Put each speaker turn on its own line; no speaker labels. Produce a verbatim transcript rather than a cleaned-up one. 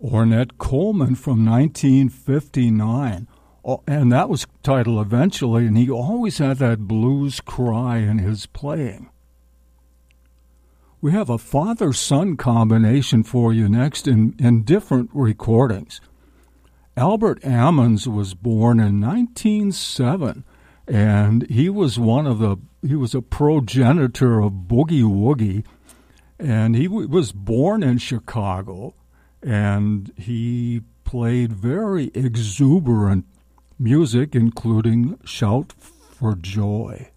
Ornette Coleman from nineteen fifty-nine. Oh, and that was titled Eventually, and he always had that blues cry in his playing. We have a father-son combination for you next in, in different recordings. Albert Ammons was born in nineteen oh seven, and he was one of the, he was a progenitor of boogie woogie, and he w- was born in Chicago, and he played very exuberant music, including Shout for Joy.